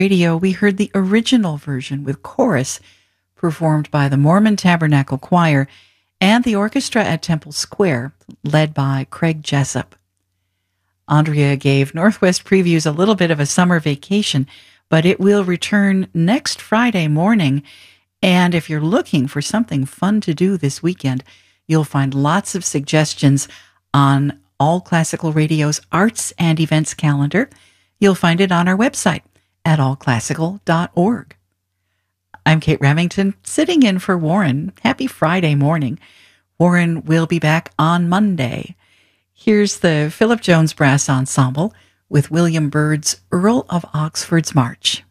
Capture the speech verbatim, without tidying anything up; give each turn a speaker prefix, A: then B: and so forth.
A: Radio, we heard the original version with chorus performed by the Mormon Tabernacle Choir and the orchestra at Temple Square, led by Craig Jessup. Andrea gave Northwest Previews a little bit of a summer vacation, but it will return next Friday morning. And if you're looking for something fun to do this weekend, you'll find lots of suggestions on All Classical Radio's Arts and Events calendar. You'll find it on our website at all classical dot org. I'm Kate Remington, sitting in for Warren. Happy Friday morning. Warren will be back on Monday. Here's the Philip Jones Brass Ensemble with William Byrd's Earl of Oxford's March.